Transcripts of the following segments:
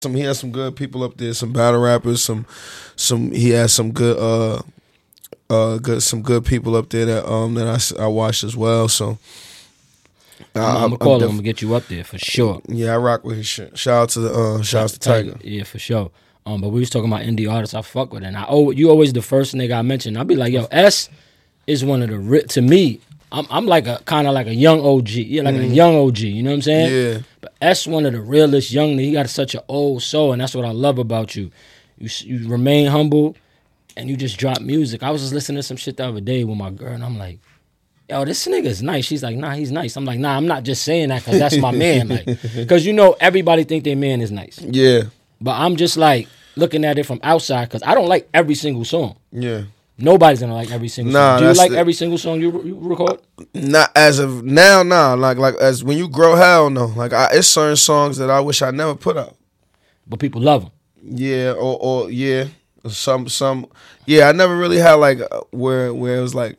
He has some good people up there, some battle rappers, he has some good some good people up there that I watched as well. So I'm gonna call him. I'm gonna get you up there for sure. Yeah, I rock with his shit. Shout out to Tiger. Yeah, for sure. But we was talking about indie artists I fuck with, and you always the first nigga I mentioned. I'll be like, yo, S is one of the to me. I'm like a kind of like a young OG. Yeah, like a young OG. You know what I'm saying? Yeah. But S one of the realest young. He got such an old soul, and that's what I love about you. You remain humble, and you just drop music. I was just listening to some shit the other day with my girl, and I'm like, yo, this nigga's nice. She's like, nah, he's nice. I'm like, nah, I'm not just saying that because that's my man. Like, because everybody think their man is nice. Yeah. But I'm just like looking at it from outside because I don't like every single song. Yeah. Nobody's gonna like every single song. Do you like every single song you record? Not as of now, nah. Like as when you grow, hell no. Like it's certain songs that I wish I never put out. But people love them. Yeah, or yeah, some. Yeah, I never really had like where it was like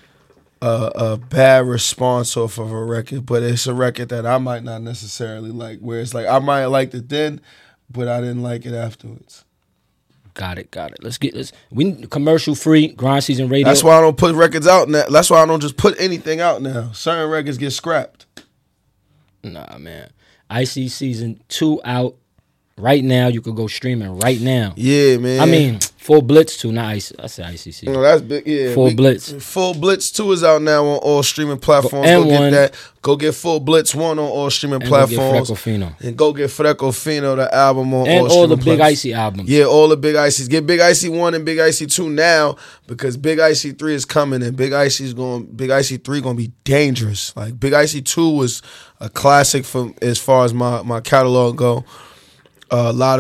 a bad response off of a record, but it's a record that I might not necessarily like. Where it's like I might have liked it then, but I didn't like it afterwards. Got it. We commercial free grind season radio. That's why I don't put records out now. That's why I don't just put anything out now. Certain records get scrapped. Nah, man. Icy season 2 out right now. You could go streaming right now. Yeah, man. I mean, Full Blitz 2, not Icy. I said Icy season. No, that's big. Yeah, Full Blitz. Full Blitz 2 is out now on all streaming platforms. And go get that. Go get Full Blitz 1 on all streaming platforms. And go get Freco Fino, the album on and all all the streaming Big Icy albums. Yeah, all the Big Icy's. Get Big Icy 1 and Big Icy 2 now because Big Icy 3 is coming and Big Icy 3 gonna be dangerous. Like Big Icy 2 was a classic for as far as my catalog go. A lot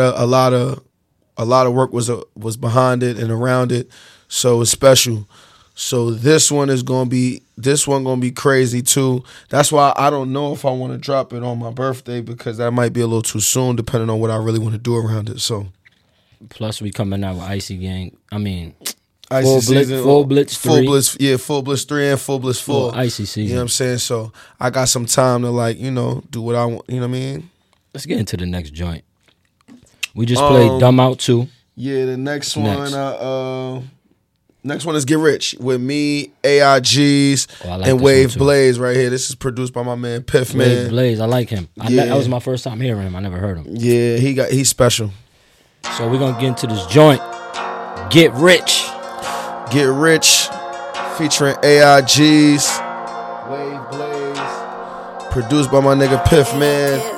of work was behind it and around it, so it's special. So this one gonna be crazy too. That's why I don't know if I want to drop it on my birthday because that might be a little too soon, depending on what I really want to do around it. So, plus we coming out with Icy Gang. I mean, Full Blitz 3. Full Blitz 3 and Full Blitz 4. Icy season. You know what I'm saying? So I got some time to do what I want. You know what I mean? Let's get into the next joint. We just played Dumb Out 2. Yeah, the next one. Next one is Get Rich with me, AIGs, and Wave Blaze right here. This is produced by my man Piff, man. Wave Blaze, I like him. That was my first time hearing him. I never heard him. Yeah, he's special. So we're gonna get into this joint. Get Rich. Get Rich, featuring AIGs, Wave Blaze, produced by my nigga Piff, man.